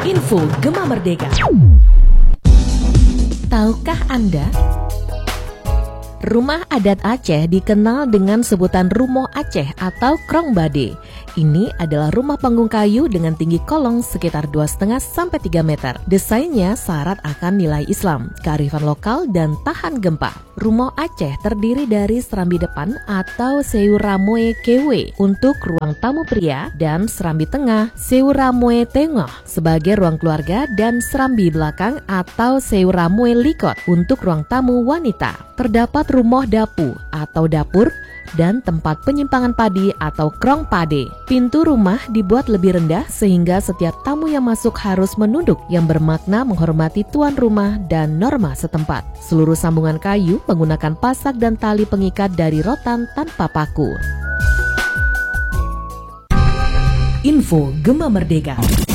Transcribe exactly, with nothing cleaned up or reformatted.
Info Gema Merdeka. Tahukah Anda? Rumah adat Aceh dikenal dengan sebutan Rumoh Aceh atau Krong Bade. Ini adalah rumah panggung kayu dengan tinggi kolong sekitar dua koma lima sampai tiga meter. Desainnya syarat akan nilai Islam, kearifan lokal, dan tahan gempa. Rumoh Aceh terdiri dari serambi depan atau Seuramue Kewe untuk ruang tamu pria dan serambi tengah Seuramue Tengah sebagai ruang keluarga dan serambi belakang atau Seuramue Likot untuk ruang tamu wanita. Terdapat rumoh dapu atau dapur dan tempat penyimpangan padi atau krong pade. Pintu rumah dibuat lebih rendah sehingga setiap tamu yang masuk harus menunduk, yang bermakna menghormati tuan rumah dan norma setempat. Seluruh sambungan kayu menggunakan pasak dan tali pengikat dari rotan tanpa paku. Info Gema Merdeka.